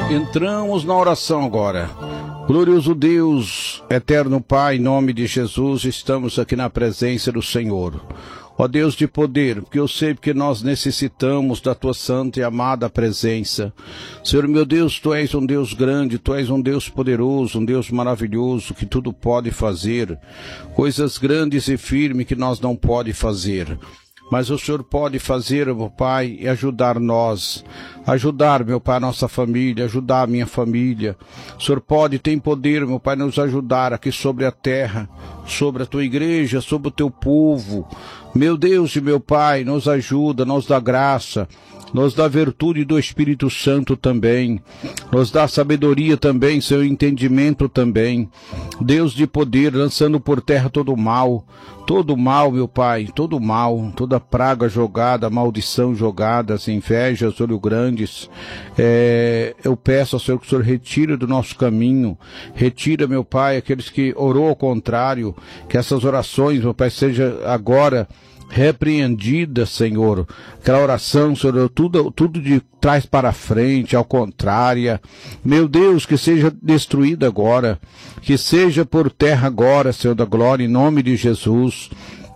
Entramos na oração agora. Glorioso Deus, eterno Pai, em nome de Jesus, estamos aqui na presença do Senhor. Ó Deus de poder, porque eu sei que nós necessitamos da Tua santa e amada presença. Senhor meu Deus, Tu és um Deus grande, Tu és um Deus poderoso, um Deus maravilhoso, que tudo pode fazer. Coisas grandes e firmes que nós não pode fazer. Mas o Senhor pode fazer, meu Pai, e ajudar nós. Ajudar, meu Pai, a nossa família, ajudar a minha família. O Senhor pode, tem poder, meu Pai, nos ajudar aqui sobre a terra, sobre a Tua igreja, sobre o Teu povo. Meu Deus e meu Pai, nos ajuda, nos dá graça, nos dá virtude do Espírito Santo também, nos dá sabedoria também, seu entendimento também. Deus de poder, lançando por terra todo mal, meu Pai, todo mal, toda praga jogada, maldição jogada, as invejas, olhos grandes. Eu peço ao Senhor que o Senhor retire do nosso caminho, retira, meu Pai, aqueles que orou ao contrário, que essas orações, meu Pai, seja agora repreendida, Senhor. Aquela oração, Senhor, tudo de trás para frente, ao contrário. Meu Deus, que seja destruída agora, que seja por terra agora, Senhor da glória, em nome de Jesus.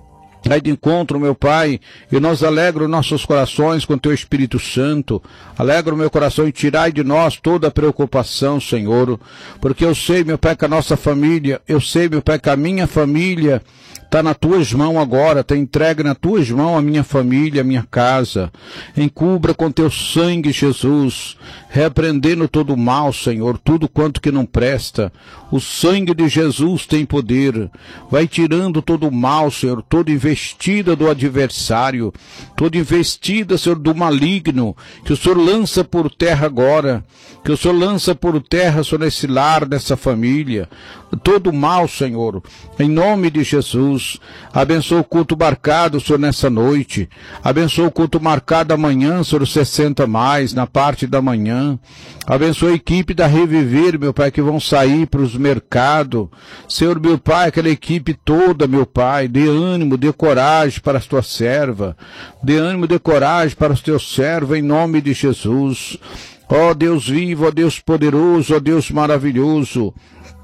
Aí de encontro, meu Pai, e nós alegra os nossos corações com Teu Espírito Santo. Alegra o meu coração e tirai de nós toda a preocupação, Senhor. Porque eu sei, meu Pai, que a nossa família, eu sei, meu Pai, que a minha família está nas Tuas mãos agora, está entregue nas Tuas mãos a minha família, a minha casa. Encubra com Teu sangue, Jesus, repreendendo todo o mal, Senhor, tudo quanto que não presta. O sangue de Jesus tem poder. Vai tirando todo o mal, Senhor, toda investida do adversário, toda investida, Senhor, do maligno, que o Senhor lança por terra agora, que o Senhor lança por terra, Senhor, nesse lar, nessa família, todo o mal, Senhor, em nome de Jesus. Abençoa o culto marcado, Senhor, nessa noite. Abençoa o culto marcado amanhã, Senhor, 60 mais, na parte da manhã. Abençoa a equipe da Reviver, meu Pai, que vão sair para os mercados. Senhor, meu Pai, aquela equipe toda, meu Pai, dê ânimo, dê coragem para a Tua serva. Dê ânimo, dê coragem para os Teus servos, em nome de Jesus. Ó Deus vivo, ó Deus poderoso, ó Deus maravilhoso.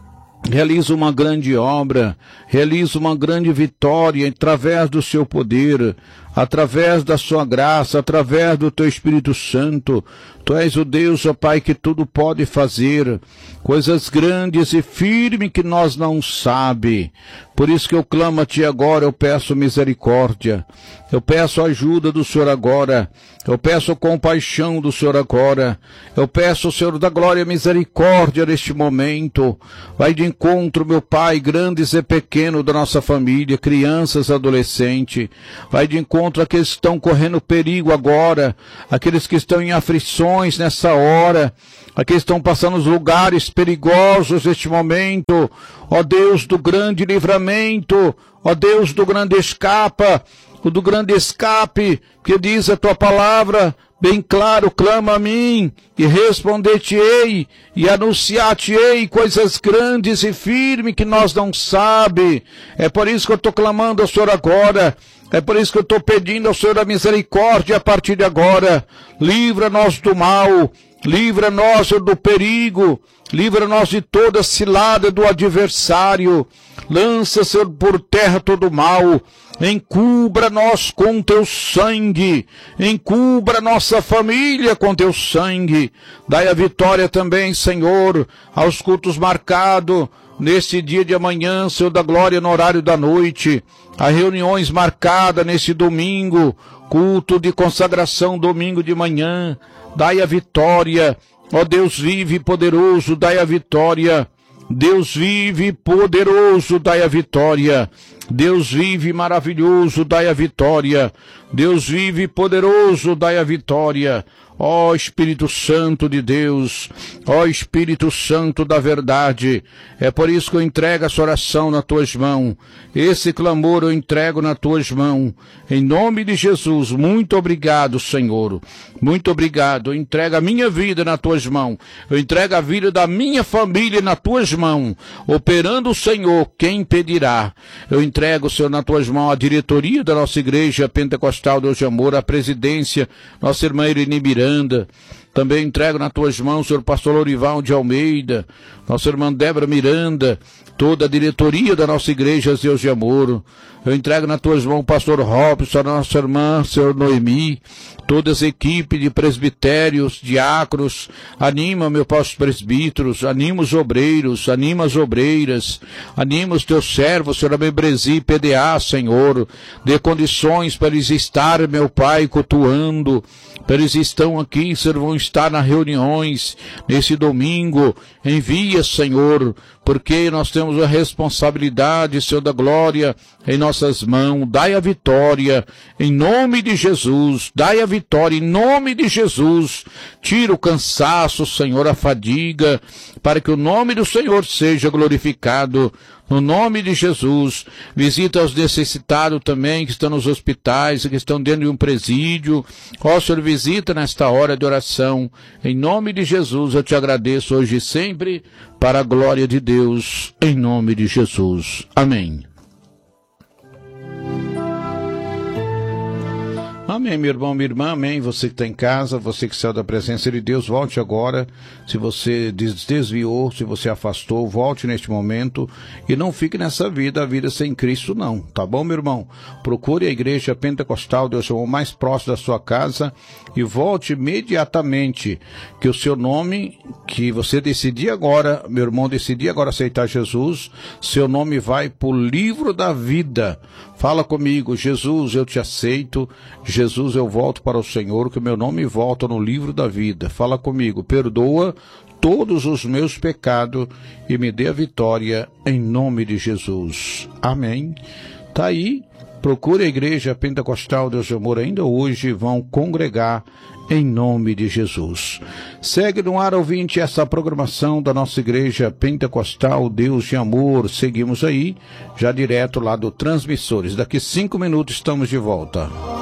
Realiza uma grande obra, realiza uma grande vitória através do Seu poder, através da Sua graça, através do Teu Espírito Santo. Tu és o Deus, ó Pai, que tudo pode fazer, coisas grandes e firmes que nós não sabe. Por isso que eu clamo a Ti agora, eu peço misericórdia, eu peço a ajuda do Senhor agora, eu peço a compaixão do Senhor agora, eu peço, Senhor da glória, misericórdia neste momento. Vai de encontro, meu Pai, grandes e pequenos da nossa família, crianças, adolescentes. Vai de encontro àqueles que estão correndo perigo agora, aqueles que estão em aflições nessa hora, aqueles que estão passando os lugares perigosos neste momento. Ó Deus do grande livramento, ó Deus do grande do grande escape, que diz a Tua palavra, bem claro, clama a mim, e responder-te-ei, e anunciar-te-ei coisas grandes e firmes que nós não sabe. É por isso que eu estou clamando ao Senhor agora, é por isso que eu estou pedindo ao Senhor a misericórdia a partir de agora. Livra-nos do mal, livra-nos do perigo, livra-nos de toda cilada do adversário. Lança, Senhor, por terra todo o mal. Encubra-nos com Teu sangue, encubra nossa família com Teu sangue. Dai a vitória também, Senhor, aos cultos marcados neste dia de amanhã, Senhor da glória, no horário da noite. As reuniões marcadas nesse domingo, culto de consagração domingo de manhã. Dai a vitória, ó Deus vive e poderoso, dai a vitória. Deus vive poderoso, dai a vitória. Deus vive maravilhoso, dai a vitória. Deus vive poderoso, dai a vitória. Ó Espírito Santo de Deus, ó Espírito Santo da verdade, é por isso que eu entrego essa oração nas Tuas mãos, esse clamor eu entrego nas Tuas mãos, em nome de Jesus. Muito obrigado, Senhor, muito obrigado. Eu entrego a minha vida nas Tuas mãos, eu entrego a vida da minha família nas Tuas mãos, operando o Senhor, quem impedirá? Eu entrego, Senhor, nas Tuas mãos a diretoria da nossa igreja pentecostal Deus de Amor, a presidência, nossa irmã Irene Miranda, Também entrego nas tuas mãos, Senhor pastor Lorival de Almeida, nossa irmã Débora Miranda, toda a diretoria da nossa igreja, Deus de amor. Eu entrego nas tuas mãos o pastor Robson, a nossa irmã, Senhor Noemi, todas as equipes de presbitérios, diáconos. Anima, meu pai, os presbíteros, anima os obreiros, anima as obreiras, anima os teus servos, Senhor, a membresi, PDA, Senhor. Dê condições para eles estarem, meu Pai, cultuando. Eles estão aqui, Senhor, vão estar nas reuniões nesse domingo. Envia, Senhor, porque nós temos a responsabilidade, Senhor da glória, em nossas mãos. Dai a vitória, em nome de Jesus. Dai a vitória, em nome de Jesus. Tira o cansaço, Senhor, a fadiga, para que o nome do Senhor seja glorificado. No nome de Jesus, visita os necessitados também, que estão nos hospitais, que estão dentro de um presídio. Ó, Senhor, visita nesta hora de oração. Em nome de Jesus, eu te agradeço hoje e sempre, para a glória de Deus, em nome de Jesus. Amém. Amém, meu irmão, minha irmã, amém. Você que está em casa, você que saiu da presença de Deus, volte agora. Se você desviou, se você afastou, volte neste momento e não fique nessa vida, a vida sem Cristo não, tá bom, meu irmão? Procure a igreja pentecostal, Deus chamou mais próximo da sua casa e volte imediatamente, que o seu nome, que você decidir agora, meu irmão, decidir agora aceitar Jesus, seu nome vai para o livro da vida. Fala comigo, Jesus, eu te aceito. Jesus, eu volto para o Senhor, que o meu nome volta no livro da vida. Fala comigo, perdoa todos os meus pecados e me dê a vitória em nome de Jesus. Amém. Tá aí, procure a igreja pentecostal Deus de amor, ainda hoje vão congregar em nome de Jesus. Segue no ar, ouvinte, essa programação da nossa igreja pentecostal Deus de amor. Seguimos aí, já direto lá do Transmissores. Daqui 5 minutos estamos de volta.